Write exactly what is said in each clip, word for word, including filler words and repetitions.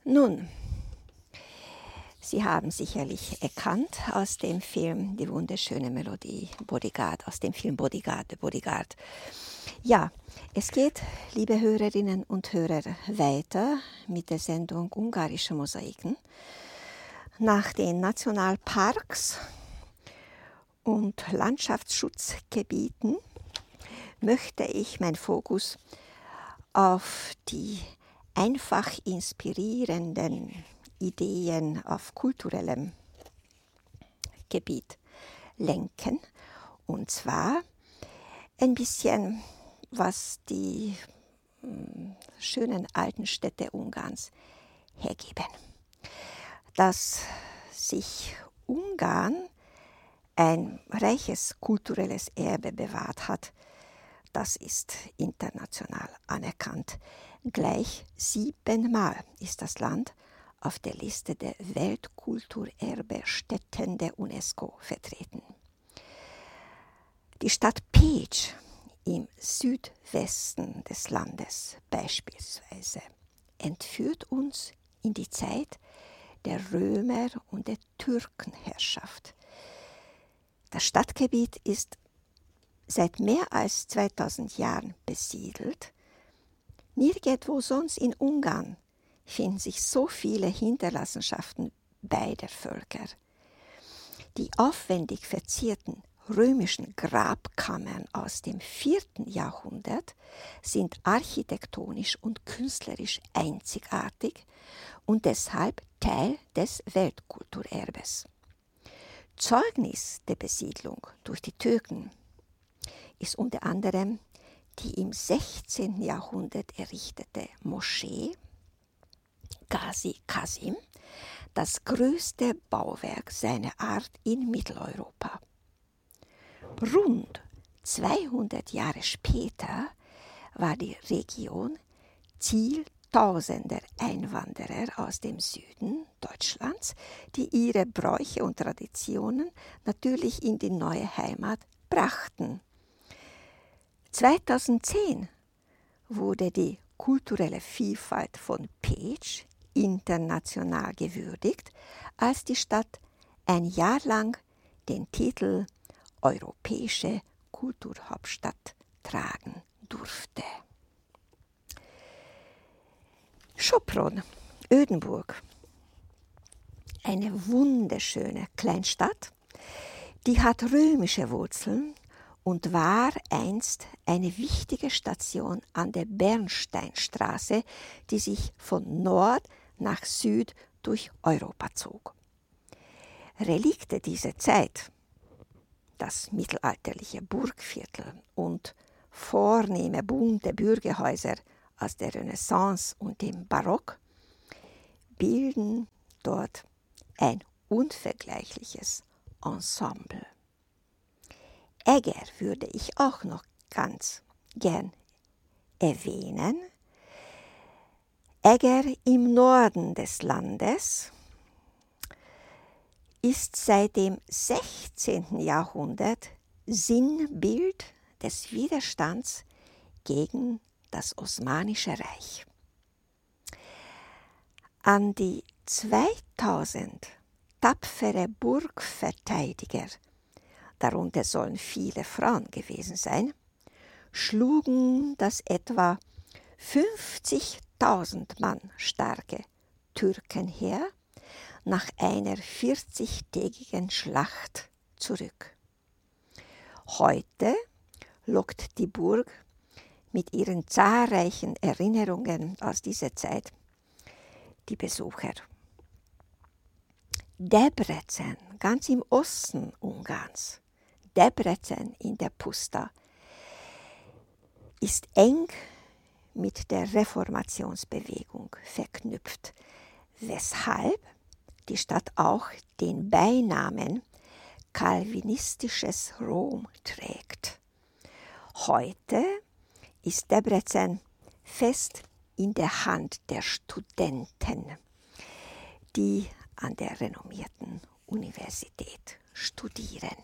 Nun, Sie haben sicherlich erkannt aus dem Film die wunderschöne Melodie Bodyguard, aus dem Film Bodyguard, The Bodyguard. Ja, es geht, liebe Hörerinnen und Hörer, weiter mit der Sendung Ungarische Mosaiken. Nach den Nationalparks und Landschaftsschutzgebieten möchte ich meinen Fokus auf die einfach inspirierenden Ideen auf kulturellem Gebiet lenken. Und zwar ein bisschen, was die mh, schönen alten Städte Ungarns hergeben. Dass sich Ungarn ein reiches kulturelles Erbe bewahrt hat, das ist international anerkannt. Gleich siebenmal ist das Land auf der Liste der Weltkulturerbe-Stätten der UNESCO vertreten. Die Stadt Pécs im Südwesten des Landes beispielsweise entführt uns in die Zeit der Römer- und der Türkenherrschaft. Das Stadtgebiet ist seit mehr als zweitausend Jahren besiedelt. Nirgendwo sonst in Ungarn finden sich so viele Hinterlassenschaften beider Völker. Die aufwendig verzierten römischen Grabkammern aus dem vierten Jahrhundert sind architektonisch und künstlerisch einzigartig und deshalb Teil des Weltkulturerbes. Zeugnis der Besiedlung durch die Türken ist unter anderem die im sechzehnten Jahrhundert errichtete Moschee Gazi Kasim, das größte Bauwerk seiner Art in Mitteleuropa. Rund zweihundert Jahre später war die Region Ziel tausender Einwanderer aus dem Süden Deutschlands, die ihre Bräuche und Traditionen natürlich in die neue Heimat brachten. zweitausendzehn wurde die kulturelle Vielfalt von Pécs international gewürdigt, als die Stadt ein Jahr lang den Titel Europäische Kulturhauptstadt tragen durfte. Sopron, Ödenburg, eine wunderschöne Kleinstadt, die hat römische Wurzeln und war einst eine wichtige Station an der Bernsteinstraße, die sich von Nord nach Süd durch Europa zog. Relikte dieser Zeit, das mittelalterliche Burgviertel und vornehme bunte Bürgerhäuser aus der Renaissance und dem Barock, bilden dort ein unvergleichliches Ensemble. Eger würde ich auch noch ganz gern erwähnen. Eger im Norden des Landes ist seit dem sechzehnten Jahrhundert Sinnbild des Widerstands gegen das Osmanische Reich. An die zweitausend tapfere Burgverteidiger, darunter sollen viele Frauen gewesen sein, schlugen das etwa fünfzigtausend Mann starke Türkenheer nach einer vierzigtägigen Schlacht zurück. Heute lockt die Burg mit ihren zahlreichen Erinnerungen aus dieser Zeit die Besucher. Debrecen, ganz im Osten Ungarns, Debrecen in der Puszta, ist eng mit der Reformationsbewegung verknüpft, weshalb die Stadt auch den Beinamen Calvinistisches Rom trägt. Heute ist Debrecen fest in der Hand der Studenten, die an der renommierten Universität studieren.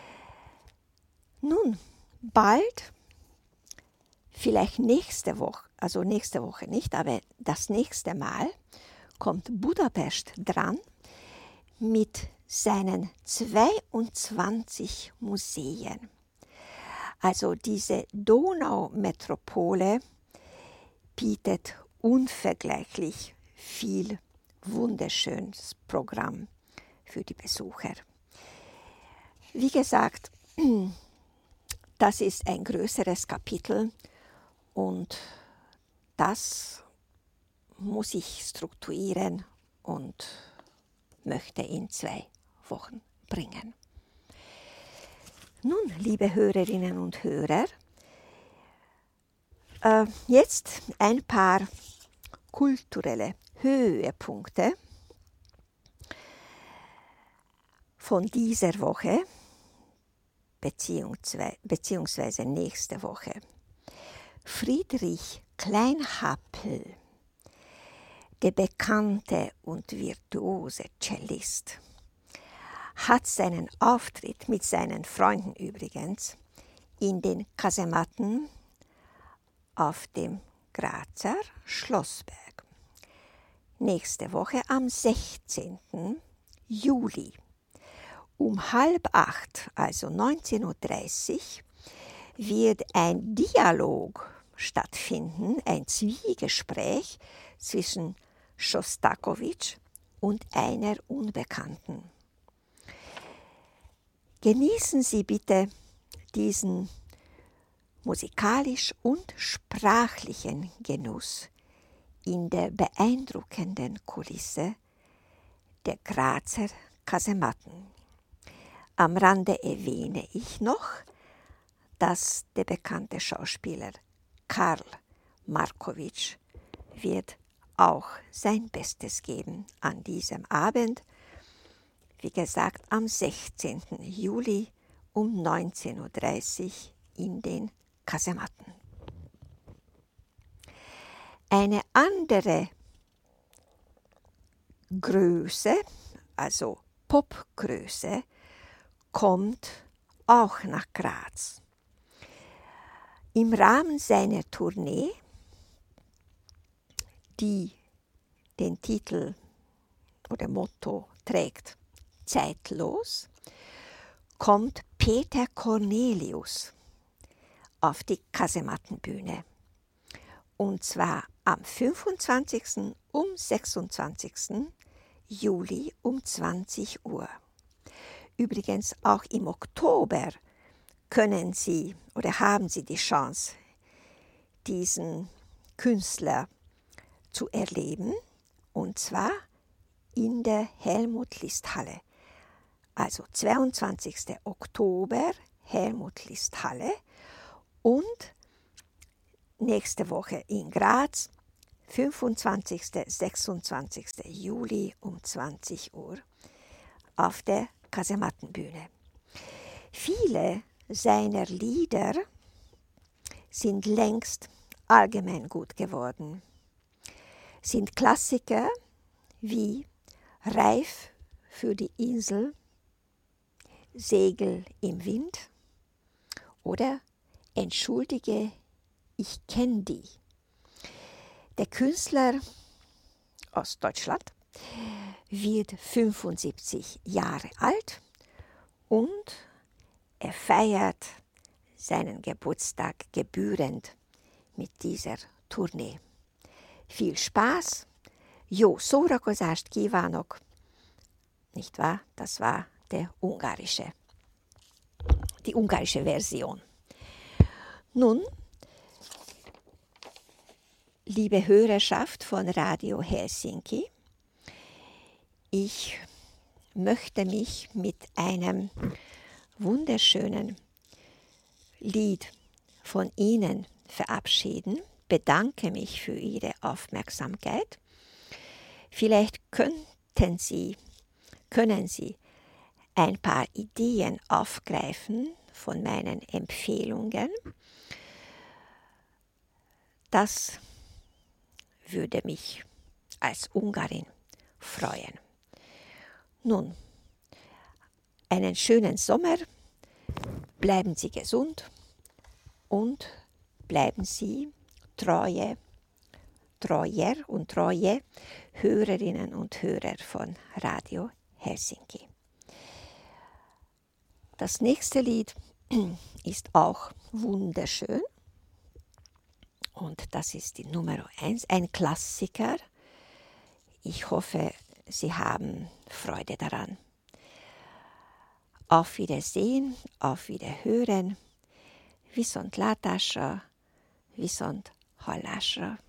Nun, bald, vielleicht nächste Woche, also nächste Woche nicht, aber das nächste Mal kommt Budapest dran mit seinen zweiundzwanzig Museen. Also diese Donaumetropole bietet unvergleichlich viel wunderschönes Programm für die Besucher. Wie gesagt, das ist ein größeres Kapitel und das muss ich strukturieren und möchte in zwei Wochen bringen. Nun, liebe Hörerinnen und Hörer, äh, jetzt ein paar kulturelle Höhepunkte von dieser Woche beziehungsweise nächste Woche. Friedrich Kleinhappel, der bekannte und virtuose Cellist, hat seinen Auftritt mit seinen Freunden übrigens in den Kasematten auf dem Grazer Schlossberg. Nächste Woche am sechzehnten Juli um halb acht, also neunzehn Uhr dreißig, wird ein Dialog stattfinden, ein Zwiegespräch zwischen Schostakowitsch und einer Unbekannten. Genießen Sie bitte diesen musikalisch und sprachlichen Genuss in der beeindruckenden Kulisse der Grazer Kasematten. Am Rande erwähne ich noch, dass der bekannte Schauspieler Karl Markowitsch wird auch sein Bestes geben an diesem Abend. Wie gesagt, am sechzehnten Juli um neunzehn Uhr dreißig in den Kasematten. Eine andere Größe, also Popgröße, kommt auch nach Graz. Im Rahmen seiner Tournee, die den Titel oder Motto trägt Zeitlos, kommt Peter Cornelius auf die Kasemattenbühne. Und zwar am fünfundzwanzigsten und sechsundzwanzigsten Juli um zwanzig Uhr. Übrigens auch im Oktober können Sie oder haben Sie die Chance, diesen Künstler zu erleben, und zwar in der Helmut-List-Halle. Also zweiundzwanzigsten Oktober, Helmut-List-Halle, und nächste Woche in Graz, fünfundzwanzigsten und sechsundzwanzigsten Juli um zwanzig Uhr auf der Kasemattenbühne. Viele seiner Lieder sind längst allgemeingut geworden, sind Klassiker wie Reif für die Insel, Segel im Wind oder Entschuldige, ich kenn die. Der Künstler aus Deutschland wird fünfundsiebzig Jahre alt und er feiert seinen Geburtstag gebührend mit dieser Tournee. Viel Spaß, jó szórakozást kívánok, nicht wahr? Das war der ungarische, die ungarische Version. Nun, liebe Hörerschaft von Radio Helsinki, ich möchte mich mit einem wunderschönen Lied von Ihnen verabschieden, bedanke mich für Ihre Aufmerksamkeit. Vielleicht könnten Sie, können Sie ein paar Ideen aufgreifen von meinen Empfehlungen. Das würde mich als Ungarin freuen. Nun, einen schönen Sommer, bleiben Sie gesund und bleiben Sie treue treuer und treue Hörerinnen und Hörer von Radio Helsinki. Das nächste Lied ist auch wunderschön und das ist die Nummer eins, ein Klassiker. Ich hoffe, Sie haben Freude daran. Auf Wiedersehen, auf Wiederhören, viszont látásra, viszont hallásra.